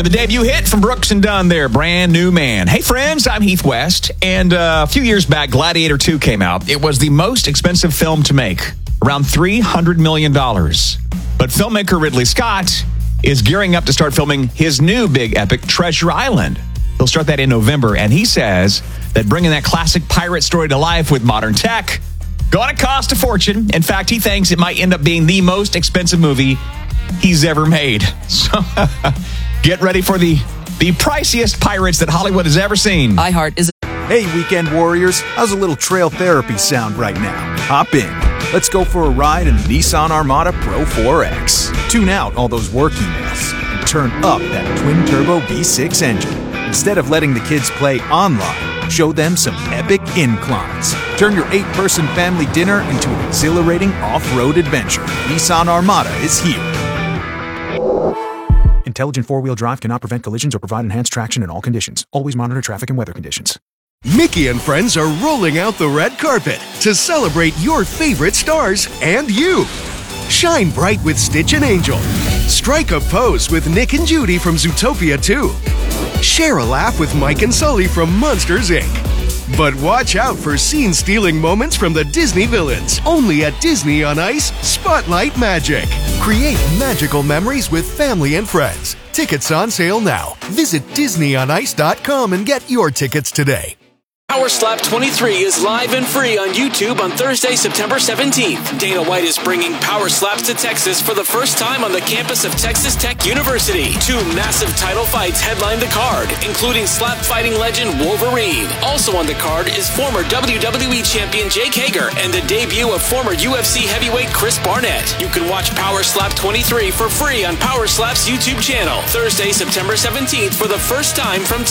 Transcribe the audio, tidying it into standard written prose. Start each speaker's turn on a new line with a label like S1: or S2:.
S1: And the debut hit from Brooks and Dunn there, Brand New Man. Hey, friends, I'm Heath West. And a few years back, Gladiator 2 came out. It was the most expensive film to make, around $300 million. But filmmaker Ridley Scott is gearing up to start filming his new big epic, Treasure Island. He'll start that in November, and he says that bringing that classic pirate story to life with modern tech going to cost a fortune. In fact, he thinks it might end up being the most expensive movie he's ever made. So get ready for the priciest pirates that Hollywood has ever seen.
S2: iHeart is...
S3: Hey, weekend warriors. How's a little trail therapy sound right now? Hop in. Let's go for a ride in the Nissan Armada Pro 4X. Tune out all those work emails and turn up that twin-turbo V6 engine. Instead of letting the kids play online, show them some epic inclines. Turn your 8-person family dinner into an exhilarating off-road adventure. Nissan Armada is here. Intelligent four-wheel drive cannot prevent collisions or provide enhanced traction in all conditions. Always monitor traffic and weather conditions.
S4: Mickey and friends are rolling out the red carpet to celebrate your favorite stars and you. Shine bright with Stitch and Angel. Strike a pose with Nick and Judy from Zootopia 2. Share a laugh with Mike and Sully from Monsters, Inc. But watch out for scene-stealing moments from the Disney villains. Only at Disney on Ice, Spotlight Magic. Create magical memories with family and friends. Tickets on sale now. Visit DisneyOnIce.com and get your tickets today.
S5: Power Slap 23 is live and free on YouTube on Thursday, September 17th. Dana White is bringing Power Slaps to Texas for the first time on the campus of Texas Tech University. 2 massive title fights headline the card, including slap fighting legend Wolverine. Also on the card is former WWE champion Jake Hager and the debut of former UFC heavyweight Chris Barnett. You can watch Power Slap 23 for free on Power Slap's YouTube channel Thursday, September 17th for the first time from